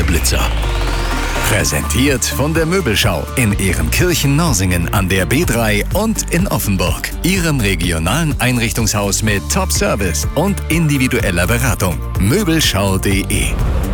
Blitzer. Präsentiert von der Möbelschau in Ehrenkirchen-Norsingen an der B3 und in Offenburg. Ihrem regionalen Einrichtungshaus mit Top-Service und individueller Beratung. Möbelschau.de